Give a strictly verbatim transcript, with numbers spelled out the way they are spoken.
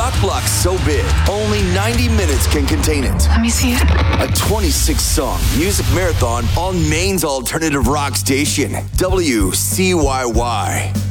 rock block so big, only ninety minutes can contain it. Let me see it. A twenty-six song music marathon on Maine's alternative rock station, W C Y Y.